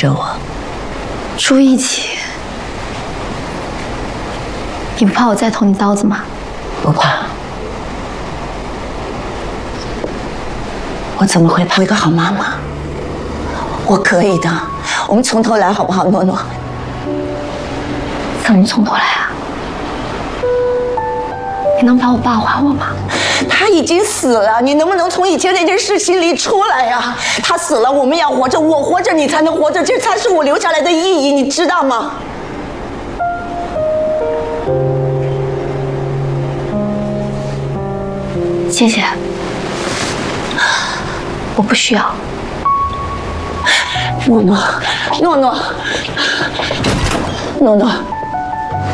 着我。 住一起，你不怕我再捅你刀子吗？ 不怕。我怎么会怕？我一个好妈妈，我可以的。我们从头来好不好，诺诺？ 怎么从头来啊？你能把我爸还我吗？ 他已经死了，你能不能从以前那件事情里出来呀？他死了，我们要活着，我活着，你才能活着，这才是我留下来的意义，你知道吗？ 谢谢，我不需要。 诺诺，诺诺，诺诺。